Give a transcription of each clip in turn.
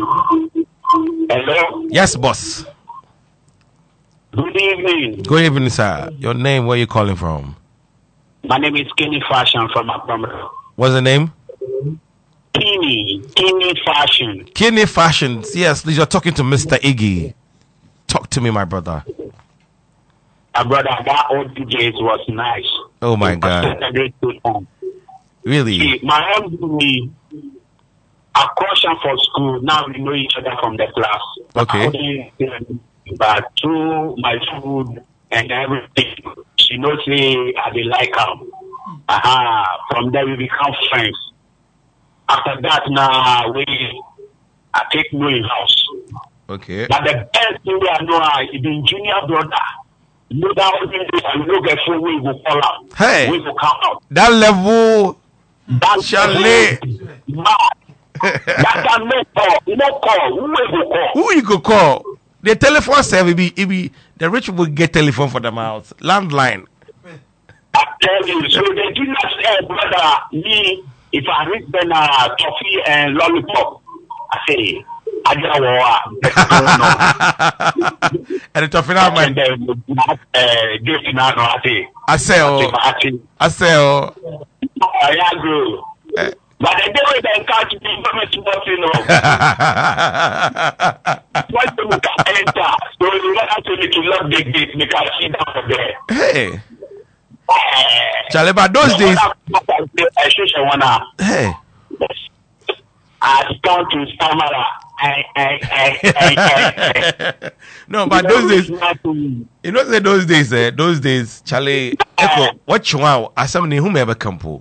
Hello? Yes, boss. Good evening. Good evening, sir. Your name, where you calling from? My name is Kenny Fashion from Akwamra. What's the name? Kenny Fashion. Kenny Fashions. Yes, you're talking to Mr. Iggy. Talk to me, my brother. My brother, that old DJs was nice. Oh, my God. Really? See, my own me, a caution for school. Now we know each other from the class. Okay. But through my food and everything, she knows me, I dey like her. From there we become friends. After that, now I take no in house. Okay. But the best thing I know is the junior brother. You know that I look at phone, we will call out. Hey. We will come out. That level. That Chalet. That can make call. You know call. Who will call? Who you could call? The telephone service it be the rich will get telephone for them out. Landline. I tell you, so they do not say, brother, me, if I reach them toffee and lollipop, I say, I just and the toffee now, man. I say, I agree. But the day when they catch me, you know. Once you can enter, so you don't have to lock the gate because she down there. Hey. Charlie, but those days. Hey. I come to Samara. No, but those days. You know, say those days, Charlie, what you want? As somebody whomever campo.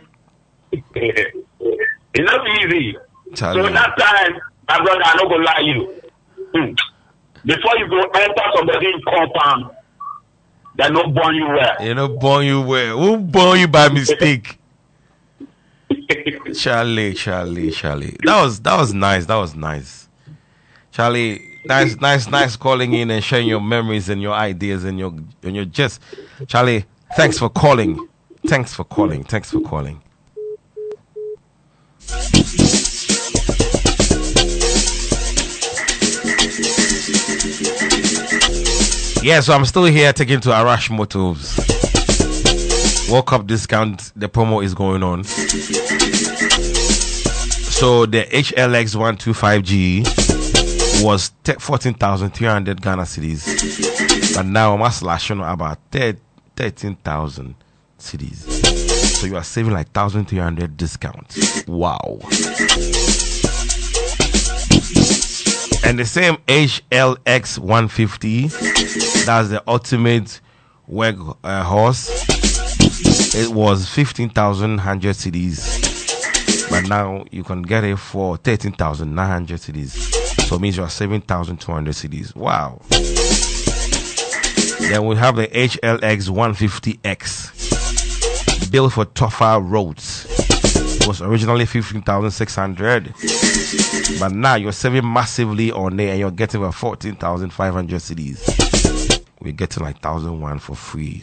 It's not easy. Charlie. So that time, my brother, I'm not gonna lie you. Before you go enter somebody compound, they not born you well. They not born you well. Who born you by mistake? Charlie. That was nice. Charlie, nice calling in and sharing your memories and your ideas and your just. Charlie, thanks for calling. Yeah, so I'm still here taking to Arash Motors. World Cup discount, the promo is going on. So the HLX 125G was 14,300 Ghana cedis, but now I'm slashing about 13,000 cedis. So you are saving like 1,300 discount. Wow. And the same HLX 150, that's the ultimate work horse. It was 15,100 cedis, but now you can get it for 13,900 cedis. So it means you are saving 1,200 cedis. Wow. Then we have the HLX 150X, built for tougher roads. It was originally 15,600, but now you're saving massively on it and you're getting for 14,500 cedis. We're getting like 1,001 for free.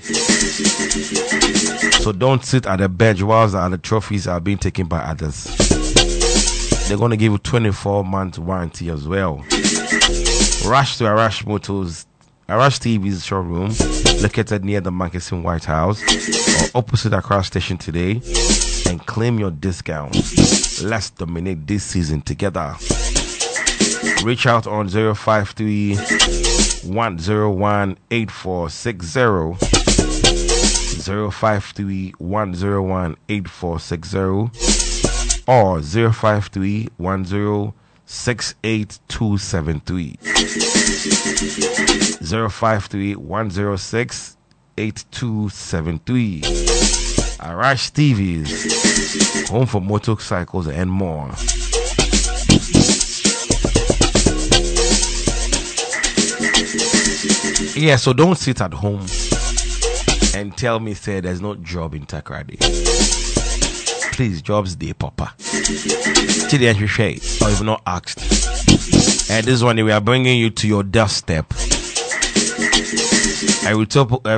So don't sit at the bench whilst the trophies are being taken by others. They're going to give you 24-month warranty as well. Rush to Arash Motors, Arash TV's showroom, located near the Marketing White House or opposite Accra Station today, and claim your discount. Let's dominate this season together. Reach out on 053 101 8460, 053 101 8460, or 053 1068273, 053 106 8273. Arash TVs, home for motorcycles and more. Yeah, so don't sit at home and tell me, say, there's no job in Takoradi. Please, jobs day, Papa. Till the end, or you've not asked. And this one, we are bringing you to your doorstep. I will